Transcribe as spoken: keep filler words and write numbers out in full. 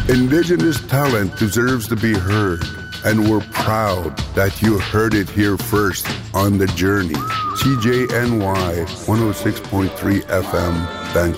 Indigenous talent deserves to be heard, and we're proud that you heard it here first on The Journey. C J N Y one oh six point three F M